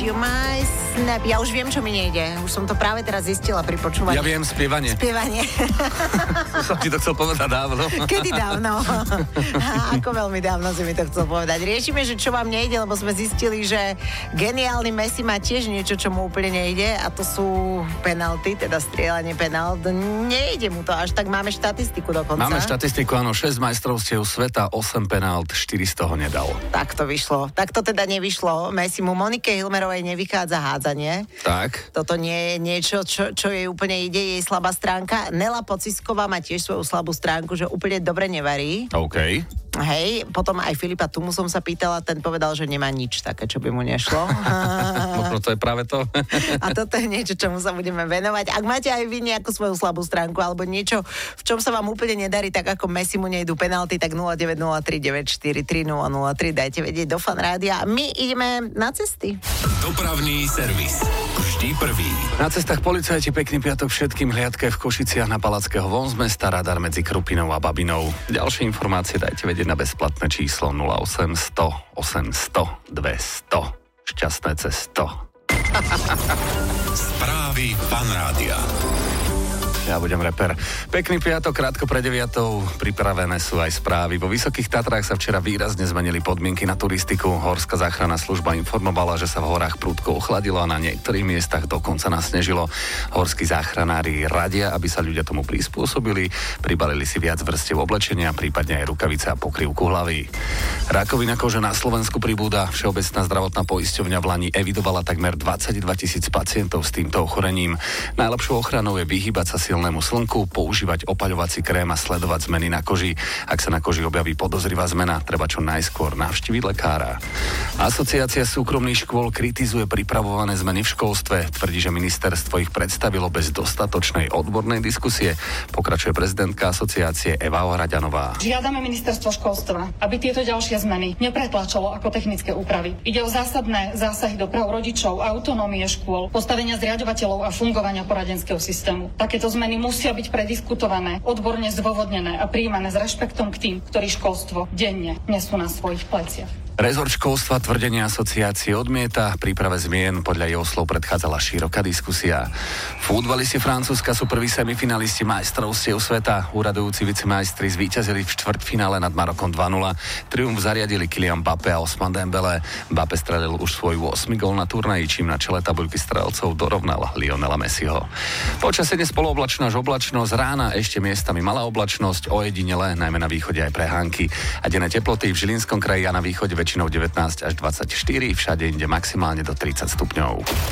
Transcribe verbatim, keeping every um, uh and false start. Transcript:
you my snap. Ja už viem, čo mi nejde. Už som to práve teraz zistila pri počúvaní. Ja viem, spievanie. Spievanie. Som ti to chcel povedať dávno. Kedy dávno? Ako veľmi dávno si mi to chcel povedať. Riešime, že čo vám nejde, lebo sme zistili, že geniálny Messi má tiež niečo, čo mu úplne nejde, a to sú penalty, teda strieľanie penalt. Nejde mu to až tak, máme štatistiku dokonca. Máme štatistiku, áno, šesť majstrovstiev sveta, osem penalt, štyri z toho nedal. Tak to vyšlo. Tak to teda nevyšlo. Messi mu Monike Hilmerovej nevychádza hádzanie. Tak. Toto nie je niečo, čo, čo jej úplne ide, jej slabá stránka. Nela Pocisková má tiež svoju slabú stránku, že úplne dobre nevarí. OK. Hej, potom aj Filipa Tumu som sa pýtala, ten povedal, že nemá nič také, čo by mu nešlo. Možno to je práve to. A toto je niečo, čomu sa budeme venovať. Ak máte aj vy nejakú svoju slabú stránku alebo niečo, v čom sa vám úplne nedarí, tak ako Messi mu nejdú penalty, tak nula deväť nula tri deväť štyri tri nula nula tri dajte vedieť do Fan Rádia. My ideme na cesty. Dopravný servis. Vždy prvý. Na cestách policajti, pekný piatok všetkým, hliadke v Košiciach na Palackého von z mesta, radar medzi Krupinou a Babinou. Ďalšie informácie dajte vedieť na bezplatné číslo nula osem sto osemsto dvesto. Šťastné cesto. Správy Fan Rádia. Ja budem reper. Pekný piatok, krátko pre deviatou. Pripravené sú aj správy. Vo Vysokých Tatrách sa včera výrazne zmenili podmienky na turistiku. Horská záchranná služba informovala, že sa v horách prudko ochladilo a na niektorých miestach dokonca nasnežilo. Horskí záchranári radia, aby sa ľudia tomu prispôsobili. Pribalili si viac vrstiev oblečenia, prípadne aj rukavice a pokrývku hlavy. Rakovina kože na Slovensku pribúda. Všeobecná zdravotná poisťovňa v Lani evidovala takmer dvadsaťdva tisíc pacientov s týmto ochorením. Najlepšou ochranou je vyhýbať sa silnému slnku, používať opaľovací krém a sledovať zmeny na koži. Ak sa na koži objaví podozrivá zmena, treba čo najskôr navštíviť lekára. Asociácia súkromných škôl kritizuje pripravované zmeny v školstve. Tvrdí, že ministerstvo ich predstavilo bez dostatočnej odbornej diskusie. Pokračuje prezidentka asociácie Eva Ohraďanová. Žiadame ministerstvo školstva, aby tieto ďalšie zmeny nepretlačalo ako technické úpravy. Ide o zásadné zásahy do práv rodičov, autonómie škôl, postavenia zriaďovateľov a fungovania poradenského systému. Takéto zmeny musia byť prediskutované, odborne zdôvodnené a prijímané s rešpektom k tým, ktorí školstvo denne nesú na svojich pleciach. Rezort školstva tvrdenie asociácie odmieta. Príprave zmien podľa jeho slov predchádzala široká diskusia. Futbalisti Francúzska sú prví semifinalisti majstrovstiev sveta. Úradujúci vicemajstri zvíťazili v štvrťfinále nad Marokom dva nula. Triumf zariadili Kylian Mbappé a Ousmane Dembélé. Mbappé strelil už svoj ôsmy gól na turnaji, čím na čele tabuľky strelcov dorovnal Lionela Messiho. Počasie dnes polooblačno až oblačno, z rána ešte miestami malá oblačnosť, ojedinele najmä na východe aj prehánky. A denné teploty v Žilinskom kraji a na východe väčšinou devätnásť až dvadsaťštyri, všade inde maximálne do tridsať stupňov.